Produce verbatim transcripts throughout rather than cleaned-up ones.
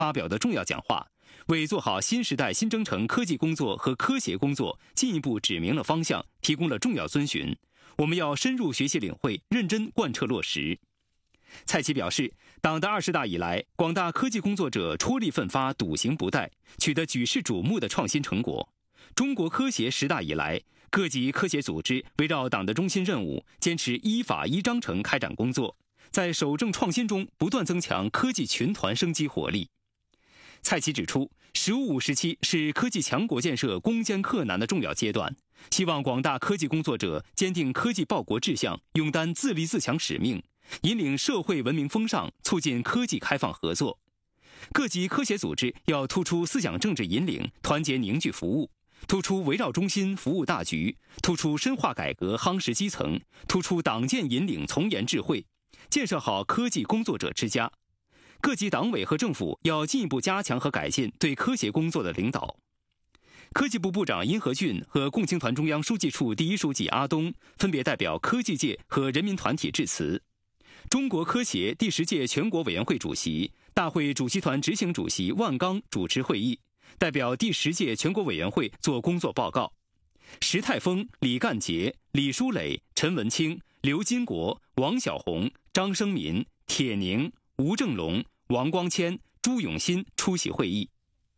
发表的重要讲话，为做好新时代新征程科技工作和科协工作进一步指明了方向，提供了重要遵循。我们要深入学习领会，认真贯彻落实。蔡奇表示，党的二十大以来，广大科技工作者出力奋发，笃行不怠，取得举世瞩目的创新成果。中国科协十大以来，各级科协组织围绕党的中心任务，坚持依法依章程开展工作，在守正创新中不断增强科技群团生机活力。蔡奇指出，十五五时期是科技强国建设攻坚克难的重要阶段，希望广大科技工作者坚定科技报国志向，勇担自立自强使命，引领社会文明风尚，促进科技开放合作。各级科协组织要突出思想政治引领，团结凝聚服务，突出围绕中心服务大局，突出深化改革夯实基层，突出党建引领从严智慧，建设好科技工作者之家。各级党委和政府要进一步加强和改进对科协工作的领导。科技部部长殷和俊和共青团中央书记处第一书记阿东分别代表科技界和人民团体致辞。中国科协第十届全国委员会主席、大会主席团执行主席万钢主持会议，代表第十届全国委员会作工作报告。石泰峰、李干杰、李书磊、陈文清、刘金国、王小红、张生民、铁宁、吴正龙、王光谦、朱永新出席会议。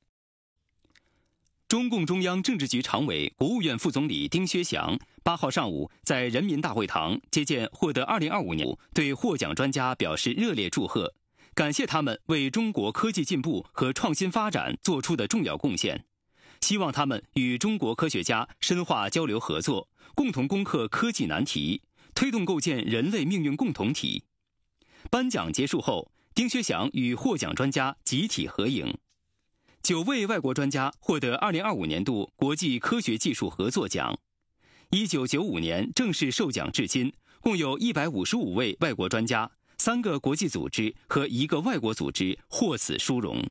中共中央政治局常委、国务院副总理丁薛祥八号上午在人民大会堂接见获得二零二五年对获奖专家表示热烈祝贺，感谢他们为中国科技进步和创新发展做出的重要贡献，希望他们与中国科学家深化交流合作，共同攻克科技难题，推动构建人类命运共同体。颁奖结束后，丁薛祥与获奖专家集体合影。九位外国专家获得二零二五年度国际科学技术合作奖。一九九五年正式授奖至今，共有一百五十五位外国专家、三个国际组织和一个外国组织获此殊荣。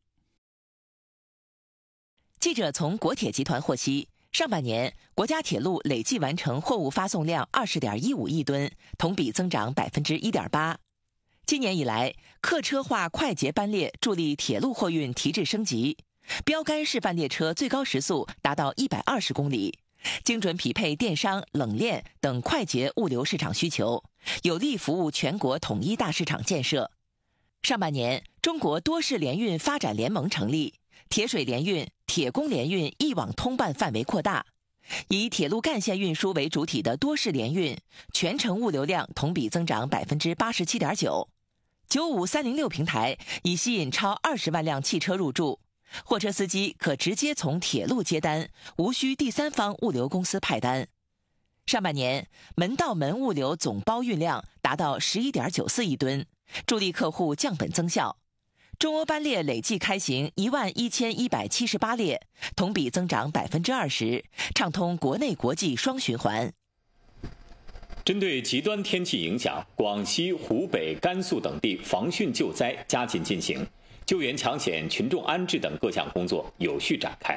记者从国铁集团获悉，上半年国家铁路累计完成货物发送量二十点一五亿吨，同比增长百分之一点八。今年以来，客车化快捷班列助力铁路货运提质升级，标杆示范列车最高时速达到一百二十公里，精准匹配电商、冷链等快捷物流市场需求，有力服务全国统一大市场建设。上半年，中国多式联运发展联盟成立，铁水联运、铁工联运一网通办范围扩大。以铁路干线运输为主体的多式联运，全程物流量同比增长百分之八十七点九。九五三零六平台已吸引超二十万辆汽车入驻，货车司机可直接从铁路接单，无需第三方物流公司派单。上半年门到门物流总包运量达到十一点九四亿吨，助力客户降本增效。中欧班列累计开行一万一千一百七十八列，同比增长百分之二十，畅通国内国际双循环。 针对极端天气影响，广西、湖北、甘肃等地防汛救灾加紧进行，救援抢险、群众安置等各项工作有序展开。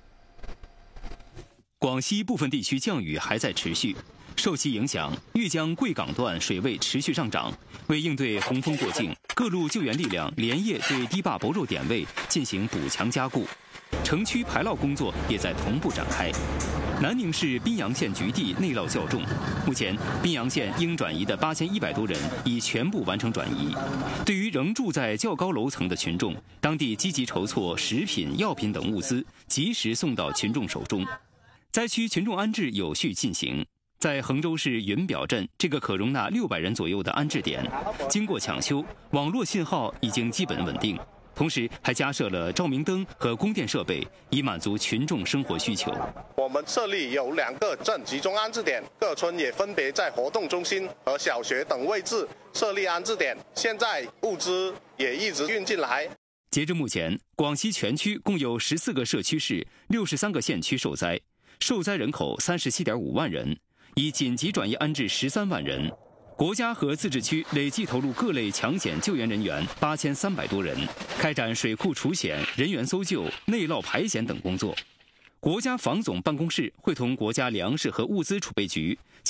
广西部分地区降雨还在持续，受其影响，豫江贵港段水位持续上涨。为应对洪峰过境，各路救援力量连夜对堤坝薄弱点位进行补强加固，城区排涝工作也在同步展开。南宁市宾阳县局地内涝较重，目前宾阳县应转移的八千一百多人已全部完成转移。对于仍住在较高楼层的群众，当地积极筹措食品、药品等物资，及时送到群众手中。灾区群众安置有序进行。在衡州市云表镇这个可容纳六百人左右的安置点，经过抢修，网络信号已经基本稳定，同时还加设了照明灯和供电设备，以满足群众生活需求。 我们设立有两个镇集中安置点，各村也分别在活动中心和小学等位置设立安置点，现在物资也一直运进来。 截至目前，广西全区共有十四个社区市、六十三个县区受灾，受灾人口三十七点五万人。已紧急转移安置十三万人，国家和自治区累计投入各类抢险救援人员八千三百多人，开展水库除险、人员搜救、内涝排险等工作。国家防总办公室会同国家粮食和物资储备局、